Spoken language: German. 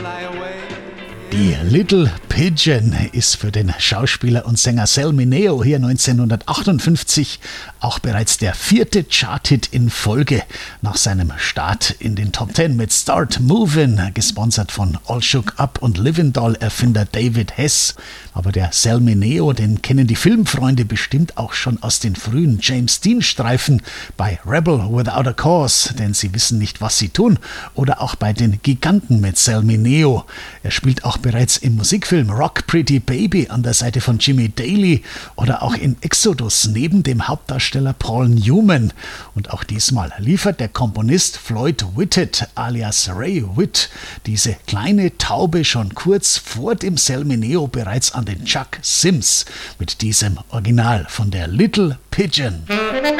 Die Little Pigeon ist für den Schauspieler und Sänger Sal Mineo hier 1958 auch bereits der 4. Charthit in Folge nach seinem Start in den Top 10 mit Start Movin', gesponsert von All Shook Up und Living Doll Erfinder David Hess. Aber der Sal Mineo, den kennen die Filmfreunde bestimmt auch schon aus den frühen James Dean-Streifen bei Rebel Without a Cause, denn sie wissen nicht, was sie tun, oder auch bei den Giganten mit Sal Mineo. Er spielt auch bereits im Musikfilm Rock Pretty Baby an der Seite von Jimmy Daly oder auch in Exodus neben dem Hauptdarsteller Paul Newman. Und auch diesmal liefert der Komponist Floyd Whitted alias Ray Witt diese kleine Taube schon kurz vor dem Sal Mineo bereits an den Chuck Sims mit diesem Original von der Little Pigeon.